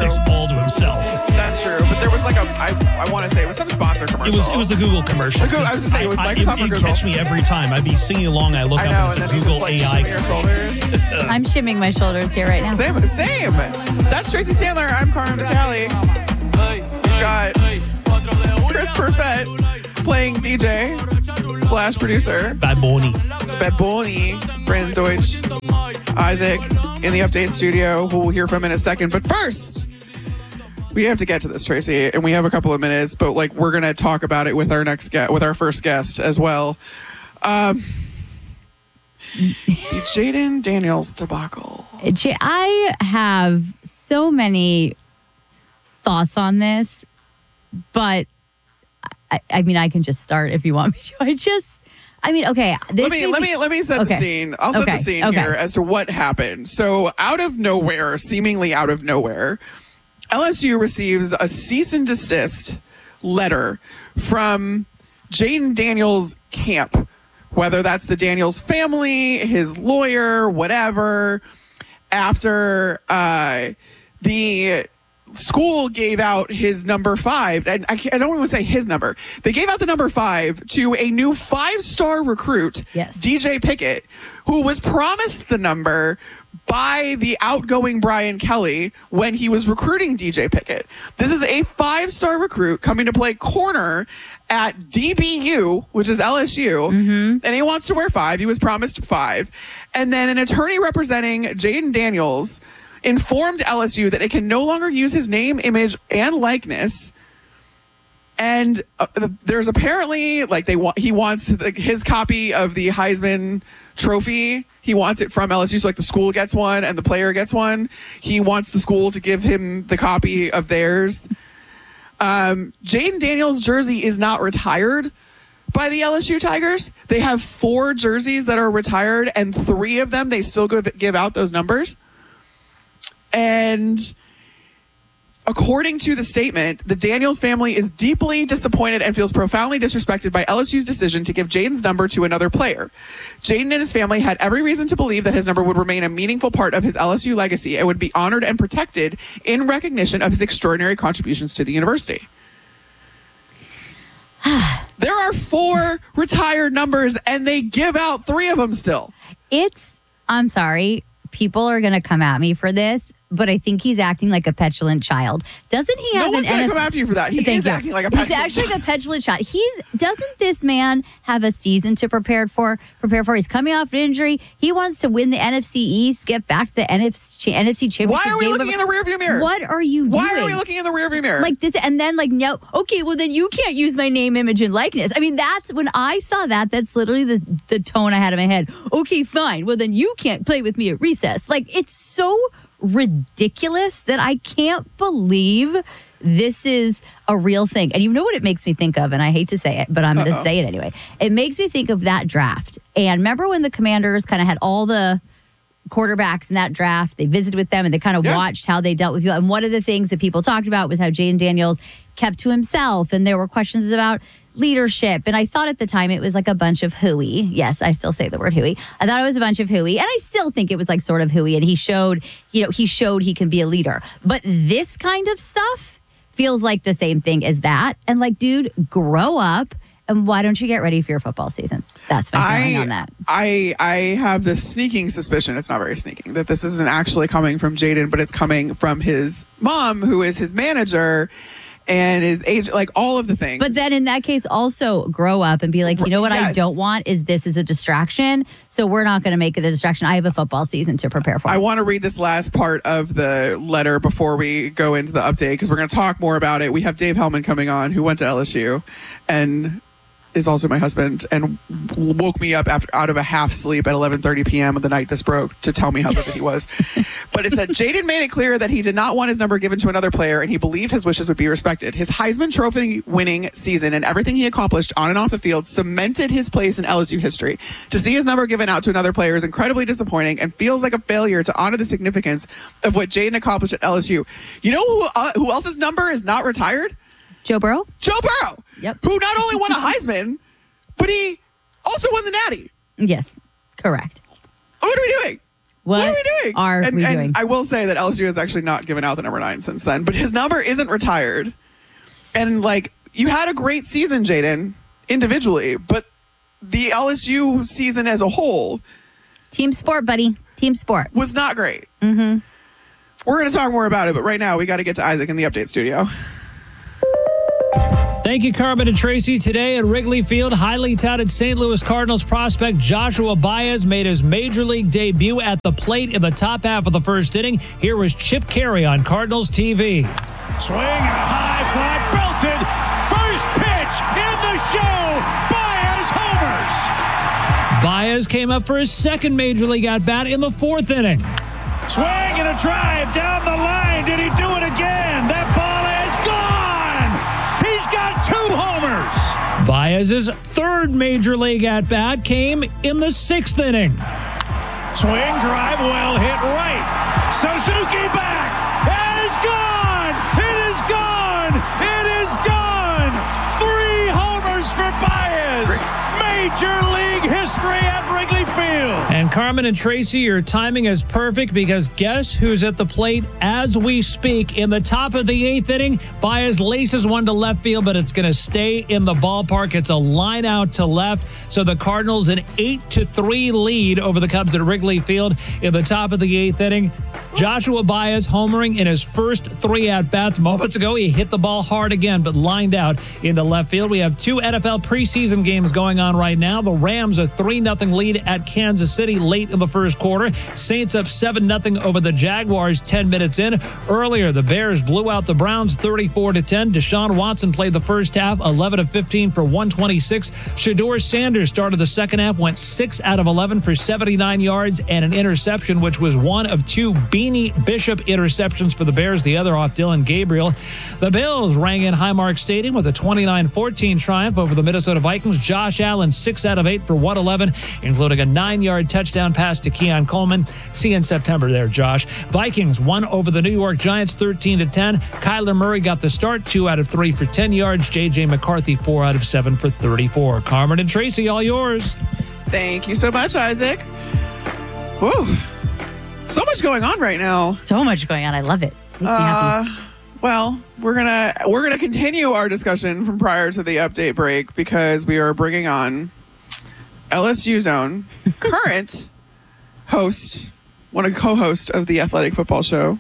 takes all to himself. That's true. But there was like I want to say it was some sponsor commercial. It was a Google commercial. I was just saying it was Microsoft or It'd Google. catch me every time. I'd be singing along. I look up and it's a Google AI your shoulders. I'm shimming my shoulders here right now. Same. That's Tracy Sandler. I'm Carmen Vitale. We've got Chris Perfett playing DJ / producer. Bad Bunny. Brandon Deutsch, Isaac in the Update studio, who we'll hear from in a second. But first, we have to get to this, Tracy, and we have a couple of minutes, but we're going to talk about it with our first guest as well. The Jayden Daniels debacle. I have so many thoughts on this, but I mean, I can just start if you want me to. Okay. Let me set the scene. I'll set the scene here as to what happened. So seemingly out of nowhere, LSU receives a cease and desist letter from Jayden Daniels' camp, whether that's the Daniels family, his lawyer, whatever, after the school gave out his number 5, and I don't want to say his number. They gave out the number 5 to a new 5-star recruit, yes, DJ Pickett, who was promised the number by the outgoing Brian Kelly when he was recruiting DJ Pickett. This is a 5-star recruit coming to play corner at DBU, which is LSU, and he wants to wear 5. He was promised 5. And then an attorney representing Jayden Daniels informed LSU that it can no longer use his name, image, and likeness. And there's apparently he wants his copy of the Heisman Trophy. He wants it from LSU, so the school gets one and the player gets one. He wants the school to give him the copy of theirs. Jayden Daniels' jersey is not retired by the LSU Tigers. They have 4 jerseys that are retired, and 3 of them they still give out those numbers. And according to the statement, the Daniels family is deeply disappointed and feels profoundly disrespected by LSU's decision to give Jayden's number to another player. Jayden and his family had every reason to believe that his number would remain a meaningful part of his LSU legacy and would be honored and protected in recognition of his extraordinary contributions to the university. There are 4 retired numbers, and they give out 3 of them still. I'm sorry, people are going to come at me for this, but I think he's acting like a petulant child. Doesn't he have no one's going to come after you for that. He is acting like a petulant child. He's actually like a petulant child. Doesn't this man have a season to prepare for? He's coming off an injury. He wants to win the NFC East, get back to the NFC Championship. Why are we looking in the rearview mirror? What are you doing? Why are we looking in the rearview mirror? Like this, and then no, okay, well then you can't use my name, image, and likeness. I mean, that's when I saw that. That's literally the tone I had in my head. Okay, fine. Well then you can't play with me at recess. It's so ridiculous that I can't believe this is a real thing. And you know what it makes me think of, and I hate to say it, but I'm going to say it anyway. It makes me think of that draft. And remember when the Commanders kind of had all the quarterbacks in that draft, they visited with them and they kind of watched how they dealt with people. And one of the things that people talked about was how Jayden Daniels kept to himself, and there were questions about leadership. And I thought at the time it was a bunch of hooey. Yes, I still say the word hooey. I thought it was a bunch of hooey. And I still think it was sort of hooey. And he showed he can be a leader. But this kind of stuff feels like the same thing as that. And dude, grow up. And why don't you get ready for your football season? That's my feeling on that. I have this sneaking suspicion, it's not very sneaking, that this isn't actually coming from Jayden, but it's coming from his mom, who is his manager, and his age, all of the things. But then in that case, also grow up and be you know what I don't want is this is a distraction. So we're not going to make it a distraction. I have a football season to prepare for. I want to read this last part of the letter before we go into the update, because we're going to talk more about it. We have Dave Hellman coming on, who went to LSU and is also my husband, and woke me up out of a half sleep at 11:30 p.m. on the night this broke to tell me how livid he was. But it said, Jayden made it clear that he did not want his number given to another player, and he believed his wishes would be respected. His Heisman Trophy winning season and everything he accomplished on and off the field cemented his place in LSU history. To see his number given out to another player is incredibly disappointing and feels like a failure to honor the significance of what Jayden accomplished at LSU. You know who else's number is not retired? Joe Burrow? Joe Burrow! Yep. Who not only won a Heisman, but he also won the Natty. Yes, correct. What are we doing? What are we doing? Are we doing? And I will say that LSU has actually not given out the number 9 since then, but his number isn't retired. And like, you had a great season, Jaden, individually, but the LSU season as a whole, Team sport, buddy. Team sport. was not great. Mm-hmm. We're going to talk more about it, but right now we got to get to Isaac in the update studio. Thank you, Carmen and Tracy. Today at Wrigley Field, highly touted St. Louis Cardinals prospect Joshua Baez made his major league debut at the plate in the top half of the first inning. Here was Chip Carey on Cardinals TV. Swing and a high fly, belted. First pitch in the show. Baez homers. Baez came up for his second major league at-bat in the fourth inning. Swing and a drive down the line. Did he do it again? That ball is gone. He's got 2 homers. Baez's third major league at-bat came in the sixth inning. Swing, drive, well hit right. Suzuki back. It is gone. It is gone. It is gone. 3 homers for Baez. Major league history at Wrigley Field. And Carmen and Tracy, your timing is perfect because guess who's at the plate as we speak? In the top of the 8th inning, Baez laces one to left field, but it's going to stay in the ballpark. It's a line out to left. So the Cardinals an 8-3 lead over the Cubs at Wrigley Field in the top of the 8th inning. Joshua Baez homering in his first 3 at-bats. Moments ago, he hit the ball hard again, but lined out into left field. We have 2 NFL preseason games going on right now. The Rams a 3-0 lead at Kansas City late in the first quarter. Saints up 7-0 over the Jaguars 10 minutes in. Earlier, the Bears blew out the Browns 34-10. Deshaun Watson played the first half 11 of 15 for 126. Shedeur Sanders started the second half, went 6 out of 11 for 79 yards and an interception, which was one of 2 Beanie Bishop interceptions for the Bears, the other off Dylan Gabriel. The Bills rang in Highmark Stadium with a 29-14 triumph over the Minnesota Vikings. Josh Allen 6 out of 8 for 111, including a 9-yard touchdown pass to Keon Coleman. See you in September there, Josh. Vikings won over the New York Giants 13-10. Kyler Murray got the start, 2 out of 3 for 10 yards. J.J. McCarthy 4 out of 7 for 34. Carmen and Tracy, all yours. Thank you so much, Isaac. Whoa. So much going on right now. So much going on. I love it. Makes me happy. Well, we're gonna continue our discussion from prior to the update break because we are bringing on LSU's own current host, co-host of the Athletic Football Show,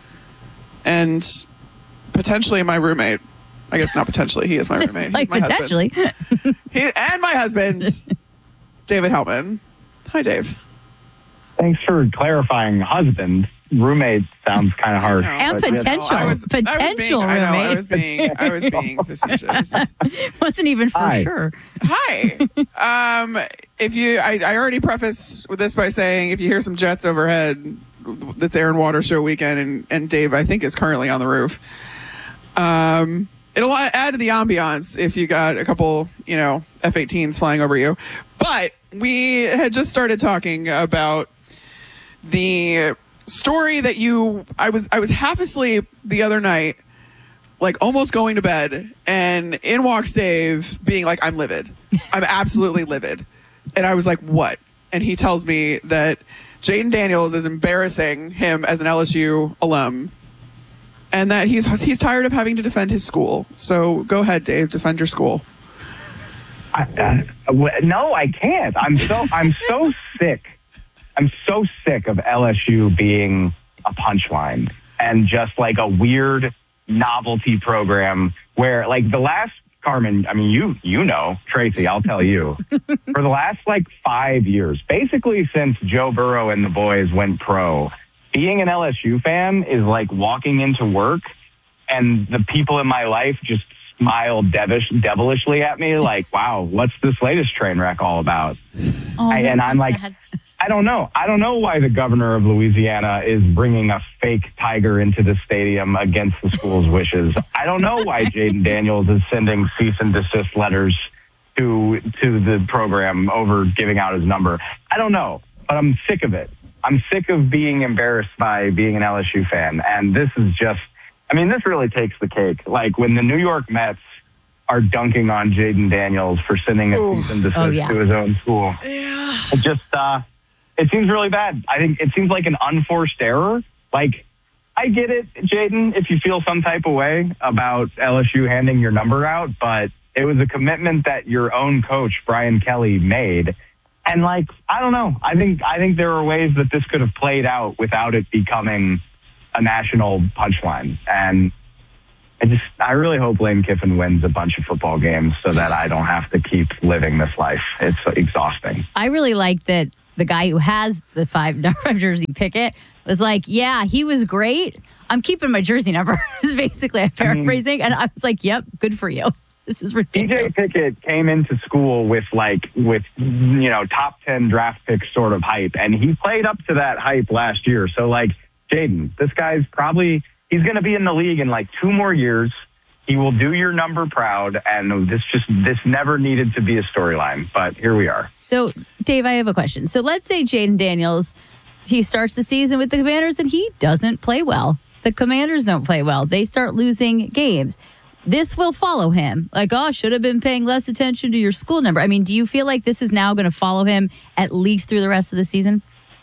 and potentially my roommate. I guess not potentially. He is my roommate. Like He's my potentially. husband. And my husband, David Hellman. Hi, Dave. Thanks for clarifying husband. Roommate sounds kind of harsh. And but, potential. Potential I roommate. I was being facetious. Wasn't even for Hi. sure. Hi. I already prefaced with this by saying if you hear some jets overhead, that's Air and Water Show weekend, and Dave, I think, is currently on the roof. It'll add to the ambiance if you got a couple, F-18s flying over you. But we had just started talking about the story that I was half asleep the other night, like almost going to bed, and in walks Dave being like, I'm livid. I'm absolutely livid. And I was like, what? And he tells me that Jaden Daniels is embarrassing him as an LSU alum and that he's tired of having to defend his school. So go ahead, Dave, defend your school. No, I can't. I'm so sick. I'm so sick of LSU being a punchline and just like a weird novelty program where like the last, Carmen, I mean, you know, Tracy, I'll tell you, for the last like 5 years, basically since Joe Burrow and the boys went pro, being an LSU fan is like walking into work and the people in my life just smile devilishly at me like, wow, what's this latest train wreck all about? And I'm like, I don't know. I don't know why the governor of Louisiana is bringing a fake tiger into the stadium against the school's wishes. I don't know why Jaden Daniels is sending cease and desist letters to the program over giving out his number. I don't know, but I'm sick of it. I'm sick of being embarrassed by being an LSU fan. And this is just, I mean, this really takes the cake. Like when the New York Mets are dunking on Jaden Daniels for sending a cease and desist to his own school. Yeah. It just, It seems really bad. I think it seems like an unforced error. Like, I get it, Jaden, if you feel some type of way about LSU handing your number out, but it was a commitment that your own coach, Brian Kelly, made. And, like, I don't know. I think there are ways that this could have played out without it becoming a national punchline. And I really hope Lane Kiffin wins a bunch of football games so that I don't have to keep living this life. It's exhausting. I really like that the guy who has the 5 jersey Pickett was like, yeah, he was great. I'm keeping my jersey number. Is basically I'm paraphrasing. And I was like, yep, good for you. This is ridiculous. DJ Pickett came into school with top 10 draft pick sort of hype, and he played up to that hype last year. So, like, Jaden, this guy's he's going to be in the league in like 2 more years. He will do your number proud, and this never needed to be a storyline, but here we are. So, Dave, I have a question. So let's say Jaden Daniels, he starts the season with the Commanders and he doesn't play well. The Commanders don't play well. They start losing games. This will follow him. Like, oh, should have been paying less attention to your school number. I mean, do you feel like this is now going to follow him at least through the rest of the season?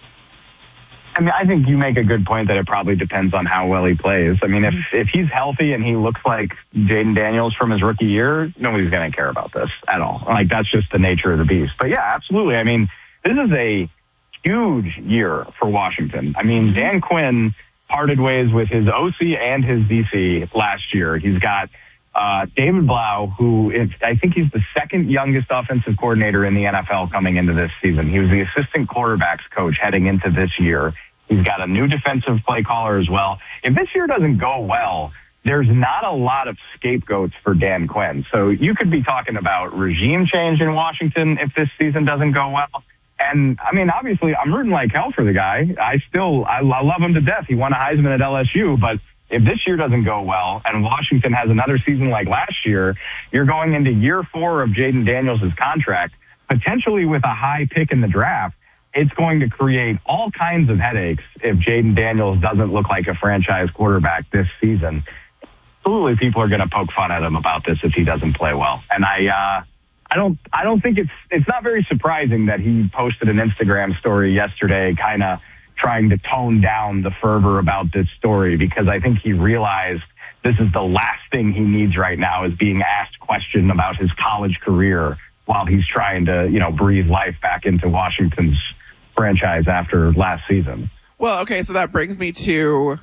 I mean, I think you make a good point that it probably depends on how well he plays. I mean, if he's healthy and he looks like Jaden Daniels from his rookie year, nobody's going to care about this at all. Like, that's just the nature of the beast. But, yeah, absolutely. I mean, this is a huge year for Washington. I mean, Dan Quinn parted ways with his OC and his DC last year. He's got David Blau, I think he's the second youngest offensive coordinator in the NFL coming into this season. He was the assistant quarterbacks coach heading into this year. He's got a new defensive play caller as well. If this year doesn't go well, there's not a lot of scapegoats for Dan Quinn. So you could be talking about regime change in Washington if this season doesn't go well. And, I mean, obviously, I'm rooting like hell for the guy. I love him to death. He won a Heisman at LSU, but if this year doesn't go well and Washington has another season like last year, you're going into year 4 of Jaden Daniels' contract, potentially with a high pick in the draft. It's going to create all kinds of headaches if Jaden Daniels doesn't look like a franchise quarterback this season. Absolutely, people are going to poke fun at him about this if he doesn't play well. And I don't think it's not very surprising that he posted an Instagram story yesterday kind of trying to tone down the fervor about this story, because I think he realized this is the last thing he needs right now is being asked questions about his college career while he's trying to, breathe life back into Washington's franchise after last season. Well, okay, so that brings me to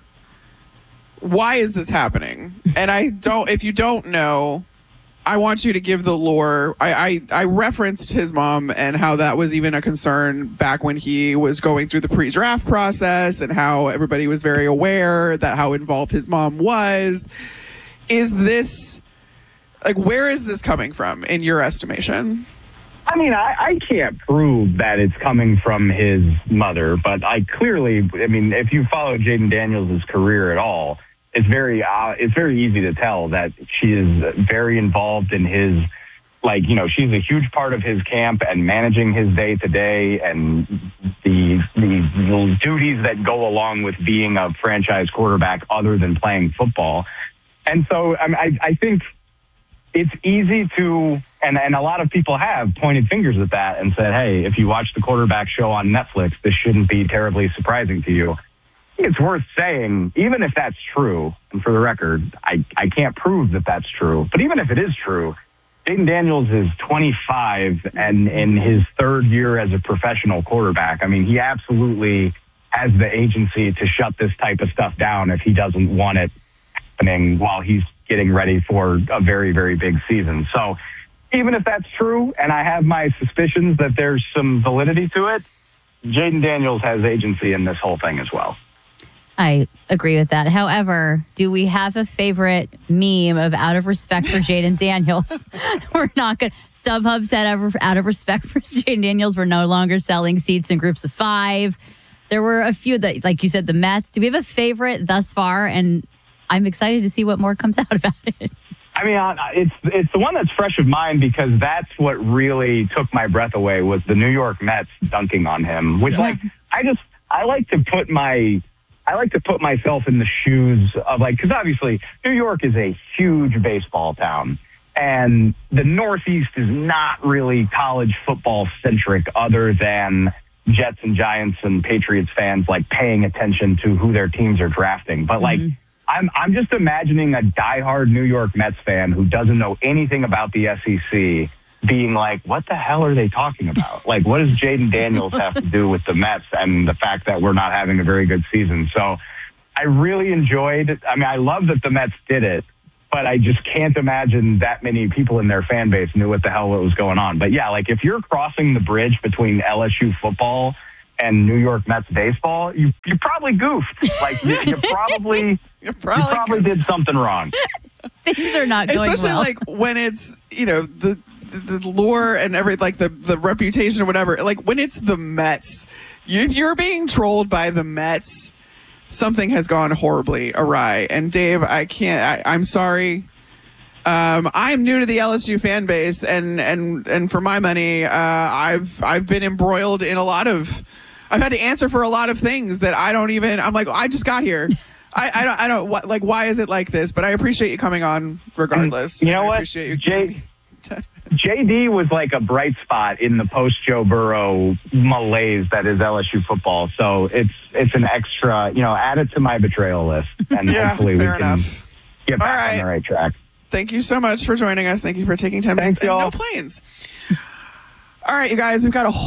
why is this happening? And if you don't know, I want you to give the lore. I referenced his mom and how that was even a concern back when he was going through the pre-draft process and how everybody was very aware that how involved his mom was. Is this, where is this coming from in your estimation? I mean, I can't prove that it's coming from his mother, but if you follow Jaden Daniels' career at all, it's very easy to tell that she is very involved in his, she's a huge part of his camp and managing his day to day and the duties that go along with being a franchise quarterback other than playing football. And so I think it's easy to, and a lot of people have pointed fingers at that and said, hey, if you watch the quarterback show on Netflix, this shouldn't be terribly surprising to you. It's worth saying, even if that's true, and for the record, I can't prove that that's true, but even if it is true, Jaden Daniels is 25 and in his 3rd year as a professional quarterback. I mean, he absolutely has the agency to shut this type of stuff down if he doesn't want it happening while he's getting ready for a very, very big season. So even if that's true, and I have my suspicions that there's some validity to it, Jaden Daniels has agency in this whole thing as well. I agree with that. However, do we have a favorite meme of out of respect for Jaden Daniels? We're not good. StubHub said out of respect for Jaden Daniels, we're no longer selling seats in groups of 5. There were a few that, like you said, the Mets. Do we have a favorite thus far? And I'm excited to see what more comes out about it. I mean, it's the one that's fresh of mind because that's what really took my breath away was the New York Mets dunking on him, which I like to put myself in the shoes of because obviously New York is a huge baseball town and the Northeast is not really college football centric other than Jets and Giants and Patriots fans like paying attention to who their teams are drafting. But like, I'm just imagining a diehard New York Mets fan who doesn't know anything about the SEC being like, what the hell are they talking about? Like, what does Jaden Daniels have to do with the Mets and the fact that we're not having a very good season? So I really enjoyed it. I mean, I love that the Mets did it, but I just can't imagine that many people in their fan base knew what the hell was going on. But yeah, like if you're crossing the bridge between LSU football and New York Mets baseball, you probably goofed. Like you probably did something wrong. Things are not going Especially well. like when it's, the lore and the reputation or whatever. Like when it's the Mets, you're being trolled by the Mets. Something has gone horribly awry. And Dave, I'm sorry. I'm new to the LSU fan base, and for my money, I've been embroiled in I've had to answer for a lot of things that I'm like, I just got here. I don't why is it like this? But I appreciate you coming on regardless. You know what? I appreciate you. JD was like a bright spot in the post-Joe Burrow malaise that is LSU football. So it's an extra, add it to my betrayal list. And hopefully we can get back on the right track. Thank you so much for joining us. Thank you for taking 10 minutes. Thanks, y'all. No planes. All right, you guys, we've got a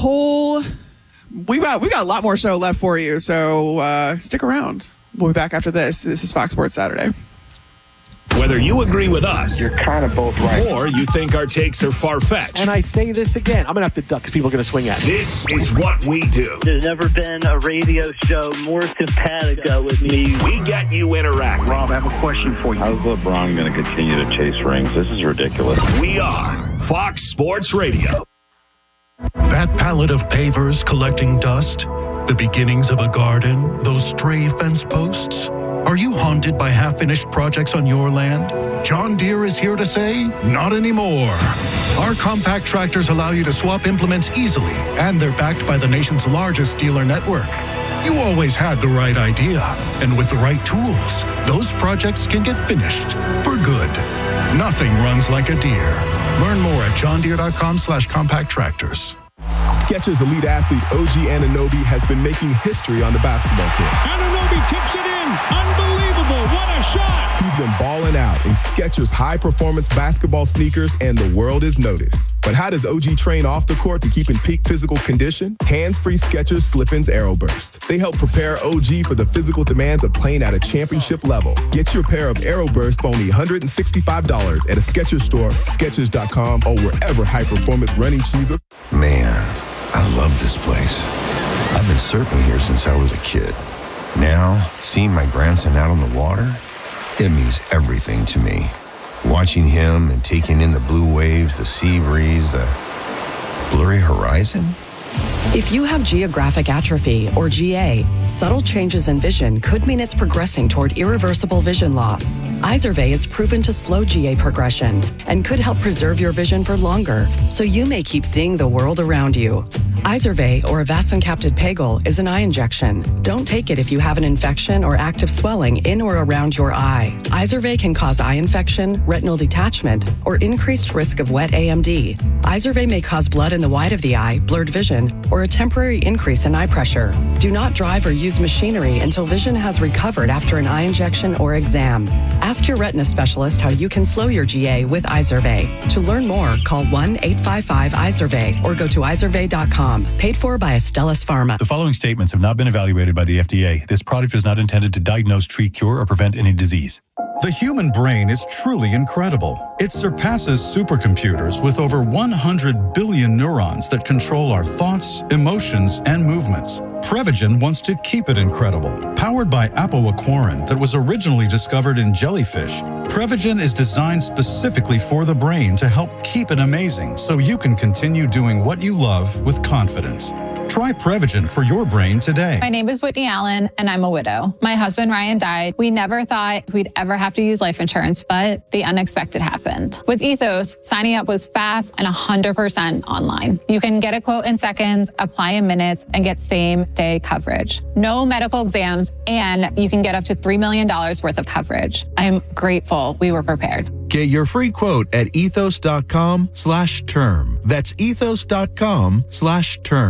lot more show left for you. So stick around. We'll be back after this. This is Fox Sports Saturday. Whether you agree with us, you're kind of both right, or you think our takes are far-fetched. And I say this again, I'm going to have to duck because people are going to swing at me. This is what we do. There's never been a radio show more simpatico with me. We get you interacting. Rob, I have a question for you. How's LeBron going to continue to chase rings? This is ridiculous. We are Fox Sports Radio. That pallet of pavers collecting dust, the beginnings of a garden, those stray fence posts. Are you haunted by half-finished projects on your land? John Deere is here to say, not anymore. Our compact tractors allow you to swap implements easily, and they're backed by the nation's largest dealer network. You always had the right idea, and with the right tools, those projects can get finished for good. Nothing runs like a Deere. Learn more at johndeere.com/compact tractors. Skechers elite athlete OG Anunoby has been making history on the basketball court. Anunoby tips it in. Unbelievable. What a shot. He's been balling out in Skechers high-performance basketball sneakers, and the world is noticed. But how does OG train off the court to keep in peak physical condition? Hands-free Skechers Slip-ins AeroBurst. They help prepare OG for the physical demands of playing at a championship level. Get your pair of AeroBurst for only $165 at a Skechers store, Skechers.com, or wherever high-performance running shoes are. Man, I love this place. I've been surfing here since I was a kid. Now, seeing my grandson out on the water, it means everything to me. Watching him and taking in the blue waves, the sea breeze, the blurry horizon. If you have geographic atrophy, or GA, subtle changes in vision could mean it's progressing toward irreversible vision loss. Izervay is proven to slow GA progression and could help preserve your vision for longer, so you may keep seeing the world around you. Izervay, or avacincaptad pegol, is an eye injection. Don't take it if you have an infection or active swelling in or around your eye. Izervay can cause eye infection, retinal detachment, or increased risk of wet AMD. Izervay may cause blood in the white of the eye, blurred vision, or a temporary increase in eye pressure. Do not drive or use machinery until vision has recovered after an eye injection or exam. Ask your retina specialist how you can slow your GA with Izervay. To learn more, call 1-855-IZERVAY or go to izervay.com. Paid for by Astellas Pharma. The following statements have not been evaluated by the FDA. This product is not intended to diagnose, treat, cure, or prevent any disease. The human brain is truly incredible. It surpasses supercomputers with over 100 billion neurons that control our thoughts, emotions, and movements. Prevagen wants to keep it incredible. Powered by apoaquarin that was originally discovered in jellyfish, Prevagen is designed specifically for the brain to help keep it amazing so you can continue doing what you love with confidence. Try Prevagen for your brain today. My name is Whitney Allen, and I'm a widow. My husband, Ryan, died. We never thought we'd ever have to use life insurance, but the unexpected happened. With Ethos, signing up was fast and 100% online. You can get a quote in seconds, apply in minutes, and get same-day coverage. No medical exams, and you can get up to $3 million worth of coverage. I am grateful we were prepared. Get your free quote at ethos.com/term. That's ethos.com/term.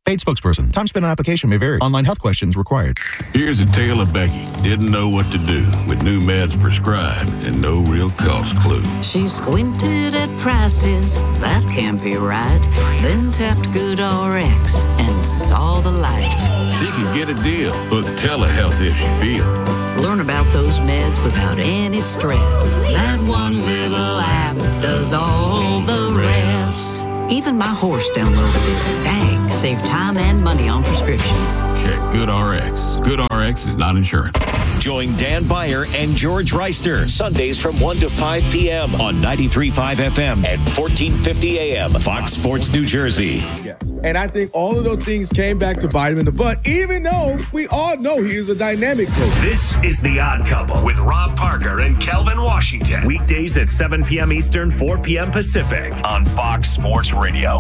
Paid spokesperson. Time spent on application may vary. Online health questions required. Here's a tale of Becky. Didn't know what to do with new meds prescribed and no real cost clue. She squinted at prices, that can't be right. Then tapped GoodRx and saw the light. She could get a deal, book telehealth if she feels. Learn about those meds without any stress. That one little app does all the rest. Even my horse downloaded it. Dang, save time and money on prescriptions. Check GoodRx. GoodRx is not insurance. Join Dan Beyer and George Reister Sundays from 1 to 5 p.m. on 93.5 FM and 1450 AM. Fox Sports New Jersey. Yes. And I think all of those things came back to bite him in the butt, even though we all know he is a dynamic coach. This is The Odd Couple with Rob Parker and Kelvin Washington. Weekdays at 7 p.m. Eastern, 4 p.m. Pacific on Fox Sports Radio.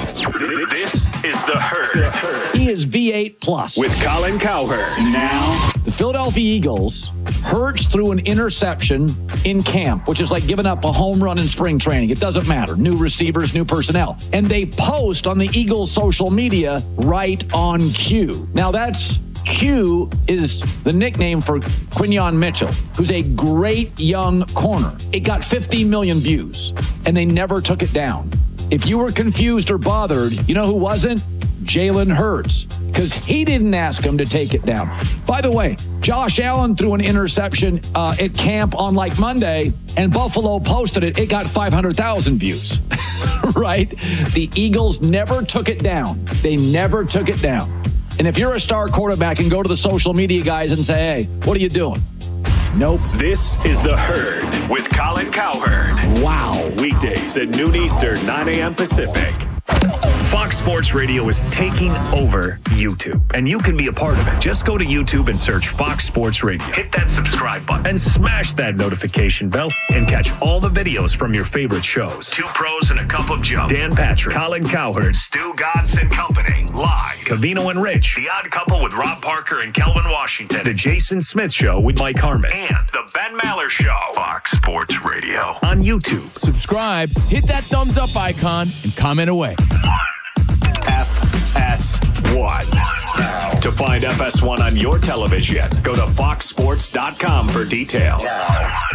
This is The Herd. He is V8 plus. With Colin Cowherd. Now, the Philadelphia Eagles, Hurts threw an interception in camp, which is like giving up a home run in spring training. It doesn't matter. New receivers, new personnel. And they post on the Eagles social media right on cue. Now that's Q is the nickname for Quinyon Mitchell, who's a great young corner. It got 15 million views, and they never took it down. If you were confused or bothered, you know who wasn't? Jalen Hurts, because he didn't ask him to take it down. By the way, Josh Allen threw an interception at camp on like Monday, and Buffalo posted it. It got 500,000 views, right? The Eagles never took it down. They never took it down. And if you're a star quarterback and go to the social media guys and say, hey, what are you doing? Nope. This is The Herd with Colin Cowherd. Wow. Weekdays at noon Eastern, 9 a.m. Pacific. Fox Sports Radio is taking over YouTube, and you can be a part of it. Just go to YouTube and search Fox Sports Radio. Hit that subscribe button and smash that notification bell and catch all the videos from your favorite shows. Two Pros and a Cup of Joe. Dan Patrick, Colin Cowherd, Stu Godson and Company. Live. Covino and Rich. The Odd Couple with Rob Parker and Kelvin Washington. The Jason Smith Show with Mike Harmon. And The Ben Maller Show. Fox Sports Radio. On YouTube. Subscribe, hit that thumbs up icon, and comment away. FS1. To find FS1 on your television, go to foxsports.com for details.